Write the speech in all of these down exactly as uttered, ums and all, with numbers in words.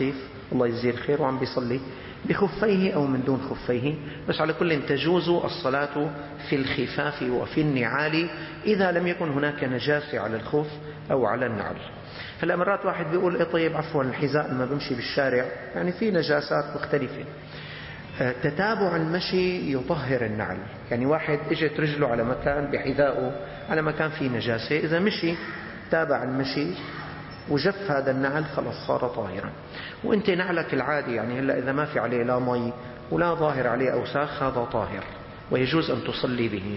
نظيف الله يجزيه الخير وعم بيصلي بخفيه أو من دون خفيه، بس على كل تجوز الصلاة في الخفاف وفي النعال إذا لم يكن هناك نجاسة على الخف أو على النعل. هلا مرات واحد بيقول إيه طيب عفوا الحذاء لما بمشي بالشارع يعني في نجاسات مختلفة. تتابع المشي يطهر النعل، يعني واحد اجت رجله على مكان بحذائه على مكان فيه نجاسة، إذا مشي تابع المشي وجف هذا النعل خلاص صار طاهرا. وانت نعلك العادي يعني هلا إذا ما في عليه لا مي ولا ظاهر عليه أوساخ هذا طاهر ويجوز أن تصلي به.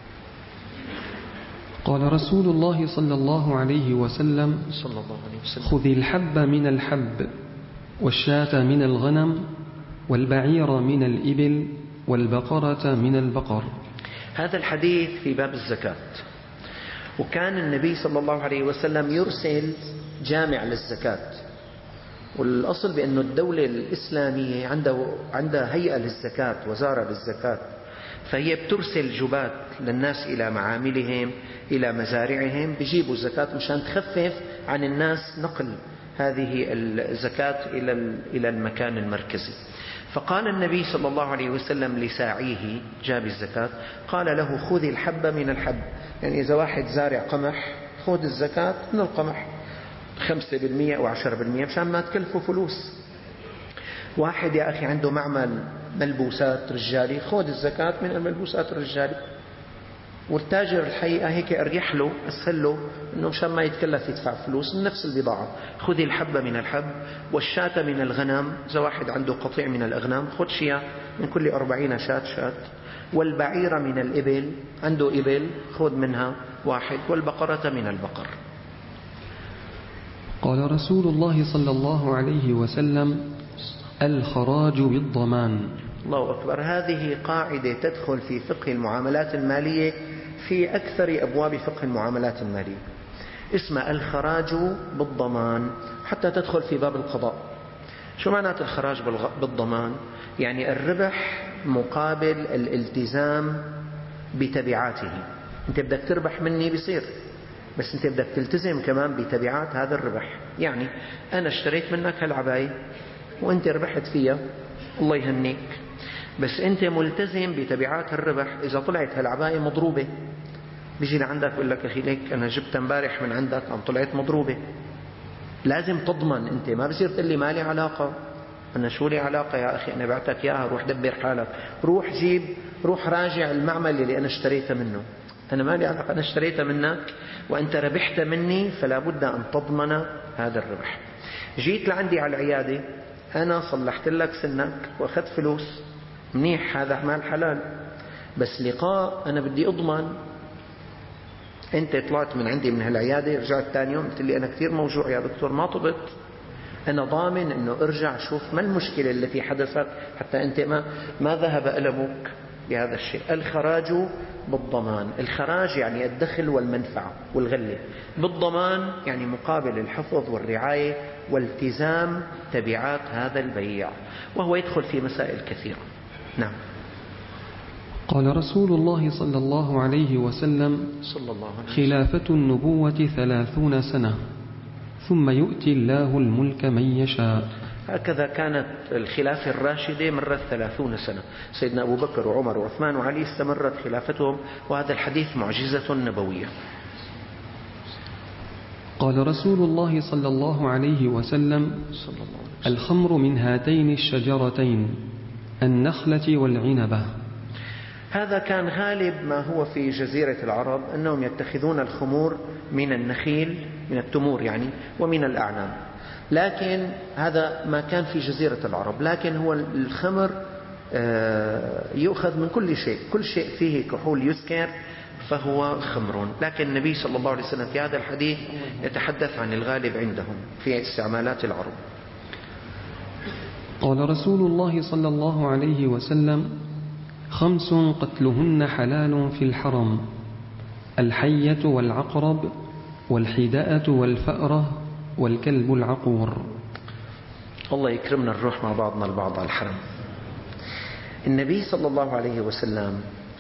قال رسول الله صلى الله عليه وسلم صلى الله عليه وسلم خذ الحب من الحب والشاة من الغنم والبعير من الإبل والبقرة من البقر. هذا الحديث في باب الزكاة، وكان النبي صلى الله عليه وسلم يرسل جامع للزكاة، والأصل بأن الدولة الإسلامية عنده عندها هيئة للزكاة وزارة للزكاة، فهي بترسل جبات للناس إلى معاملهم إلى مزارعهم بيجيبوا الزكاة مشان تخفف عن الناس نقل هذه الزكاة إلى المكان المركزي. فقال النبي صلى الله عليه وسلم لساعيه جاب الزكاة قال له خذ الحب من الحب، يعني إذا واحد زارع قمح خذ الزكاة من القمح خمسة بالمئة أو عشرة بالمئة مشان ما تكلفوا فلوس. واحد يا أخي عنده معمل ملبوسات رجالي خذ الزكاة من الملبوسات الرجالي. والتاجر الحقيقة هيك أريح له أسهل له إنه مشان ما يتكلف يدفع فلوس من نفس البضاعة. خذ الحب من الحب والشاة من الغنم، إذا واحد عنده قطيع من الأغنام خذ شيء من كل أربعين شاة شاة. والبعير من الإبل، عنده إبل خذ منها واحد. والبقرة من البقر. قال رسول الله صلى الله عليه وسلم الخراج بالضمان. الله أكبر. هذه قاعدة تدخل في فقه المعاملات المالية في أكثر أبواب فقه المعاملات المالية، اسمها الخراج بالضمان، حتى تدخل في باب القضاء. شو معنات الخراج بالضمان؟ يعني الربح مقابل الالتزام بتبعاته. انت بدك تربح مني بصير، بس انت بدك تلتزم كمان بتبعات هذا الربح. يعني انا اشتريت منك هالعباية وانت ربحت فيها الله يهنيك، بس انت ملتزم بتبعات الربح. اذا طلعت هالعباية مضروبة بيجي لعندك بقول لك اخي ليك انا جبتها امبارح من عندك عم طلعت مضروبة، لازم تضمن. انت ما بصير تقول لي ما لي علاقة. انا شو لي علاقة يا اخي؟ انا بعتك اياها روح دبر حالك، روح جيب، روح راجع المعمل اللي انا اشتريتها منه. انا ما لي علاقة، انا اشتريتها منك وانت ربحت مني فلا بد ان تضمن هذا الربح. جيت لعندي على العيادة انا صلحت لك سنك واخذت فلوس منيح، هذا مال حلال، بس لقاء انا بدي اضمن. انت طلعت من عندي من هالعيادة رجعت ثاني يوم قلت لي انا كثير موجوع يا دكتور ما طبت، انا ضامن انه ارجع شوف ما المشكلة التي حدثت حتى انت ما ما ذهب ألمك بهذا الشيء. الخراج بالضمان. الخراج يعني الدخل والمنفعة والغلة، بالضمان يعني مقابل الحفظ والرعاية والتزام تبعات هذا البيع، وهو يدخل في مسائل كثيرة. نعم. قال رسول الله صلى الله عليه وسلم صلى الله عليه وسلم خلافة النبوة ثلاثون سنة ثم يؤتي الله الملك من يشاء. هكذا كانت الخلافة الراشدة مرت ثلاثون سنة، سيدنا أبو بكر وعمر وعثمان وعلي استمرت خلافتهم، وهذا الحديث معجزة نبوية. قال رسول الله صلى الله عليه وسلم الخمر من هاتين الشجرتين النخلة والعنبة. هذا كان غالب ما هو في جزيرة العرب، أنهم يتخذون الخمور من النخيل من التمور يعني ومن الأعناب، لكن هذا ما كان في جزيرة العرب. لكن هو الخمر يؤخذ من كل شيء، كل شيء فيه كحول يسكر فهو خمر. لكن النبي صلى الله عليه وسلم في هذا الحديث يتحدث عن الغالب عندهم في استعمالات العرب. قال رسول الله صلى الله عليه وسلم خمس قتلهن حلال في الحرم: الحية والعقرب والحداءة والفأرة والكلب العقور. الله يكرمنا نروح مع بعضنا البعض على الحرم. النبي صلى الله عليه وسلم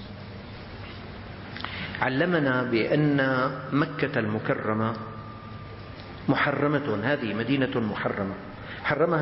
علمنا بأن مكة المكرمة محرمة، هذه مدينة محرمة، حرمها